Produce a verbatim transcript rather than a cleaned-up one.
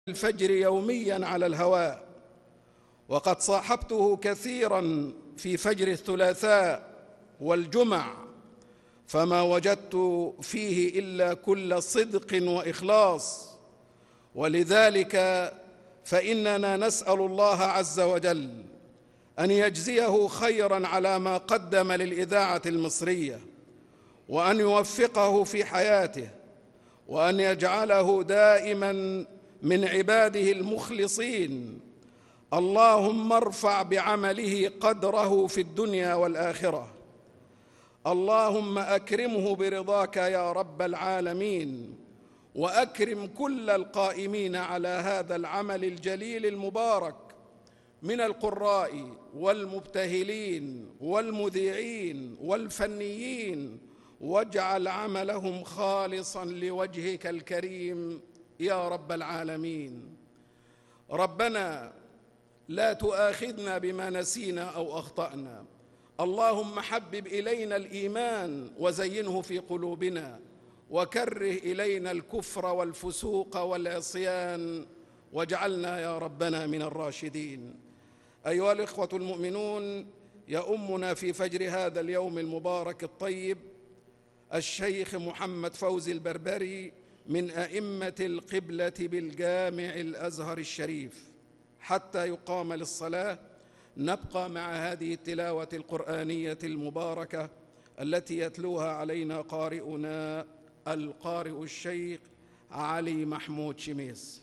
الفجر يوميا على الهواء، وقد صاحبته كثيرا في فجر الثلاثاء والجمع، فما وجدت فيه إلا كل صدق وإخلاص. ولذلك فإننا نسأل الله عز وجل أن يجزيه خيرا على ما قدم للإذاعة المصرية، وأن يوفقه في حياته، وأن يجعله دائما من عباده المخلصين. اللهم ارفع بعمله قدره في الدنيا والآخرة. اللهم أكرمه برضاك يا رب العالمين، وأكرم كل القائمين على هذا العمل الجليل المبارك من القراء والمبتهلين والمذيعين والفنيين، واجعل عملهم خالصا لوجهك الكريم يا رب العالمين. ربنا لا تؤاخذنا بما نسينا أو أخطأنا. اللهم حبب إلينا الإيمان وزينه في قلوبنا، وكره إلينا الكفر والفسوق والعصيان، واجعلنا يا ربنا من الراشدين. أيها الإخوة المؤمنون، يؤمنا في فجر هذا اليوم المبارك الطيب الشيخ محمد فوزي البربري من أئمة القبلة بالجامع الأزهر الشريف. حتى يقام للصلاة نبقى مع هذه التلاوة القرآنية المباركة التي يتلوها علينا قارئنا القارئ الشيخ علي محمود شميس.